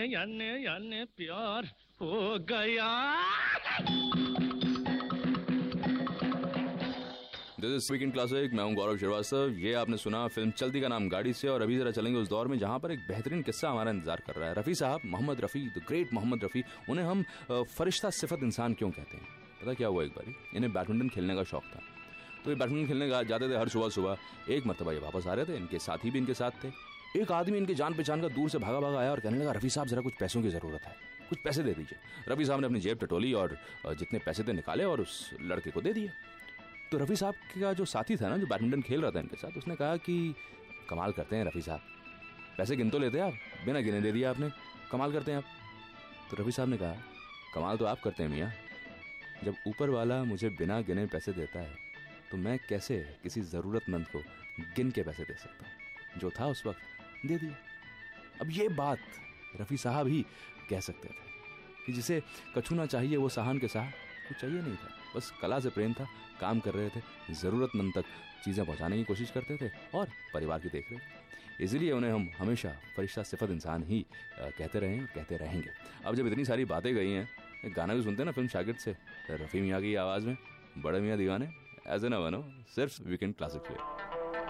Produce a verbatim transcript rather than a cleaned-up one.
याने याने प्यार हो गया। दिस इज वीकेंड क्लासिक, मैं हूं गौरव श्रीवास्तव। ये आपने सुना फिल्म चलती का नाम गाड़ी से, और अभी जरा चलेंगे उस दौर में जहां पर एक बेहतरीन किस्सा हमारा इंतजार कर रहा है। रफी साहब, मोहम्मद रफी, द ग्रेट मोहम्मद रफी, उन्हें हम फरिश्ता सिफत इंसान क्यों कहते हैं? पता क्या हुआ, एक बारी इन्हें बैडमिंटन खेलने का शौक था, तो ये बैडमिंटन खेलने जाते थे हर सुबह सुबह। एक मरतबा ये वापस आ रहे थे, इनके साथी भी इनके साथ थे। एक आदमी इनके जान पहचान का दूर से भागा भागा आया और कहने लगा, रफी साहब जरा कुछ पैसों की जरूरत है, कुछ पैसे दे दीजिए। रफी साहब ने अपनी जेब टटोली और जितने पैसे थे निकाले और उस लड़के को दे दिए। तो रफी साहब का जो साथी था ना, जो बैडमिंटन खेल रहा था इनके साथ, उसने कहा कि कमाल करते हैं रफी साहब, पैसे गिन तो लेते हैं आप, बिना गिने दे दिया आपने, कमाल करते हैं आप। तो रफी साहब ने कहा, कमाल तो आप करते हैं मियाँ, जब ऊपर वाला मुझे बिना गिने पैसे देता है तो मैं कैसे किसी जरूरतमंद को गिन के पैसे दे सकता हूँ? जो था उस वक्त दे दिया। अब ये बात रफी साहब ही कह सकते थे कि जिसे कछू ना चाहिए वो सहान के साथ, कुछ चाहिए नहीं था, बस कला से प्रेम था, काम कर रहे थे, जरूरतमंद तक चीजें पहुंचाने की कोशिश करते थे और परिवार की देख रहे। इसलिए उन्हें हम हमेशा फरिश्ता सिफत इंसान ही कहते रहे और कहते रहेंगे। अब जब इतनी सारी बातें गई हैं, एक गाना भी सुनते हैं ना फिल्म शागिर्द से, रफी मियाँ की आवाज में, बड़े मियाँ दीवाने, ऐसे ना बनो, सिर्फ वीकेंड क्लासिक पे।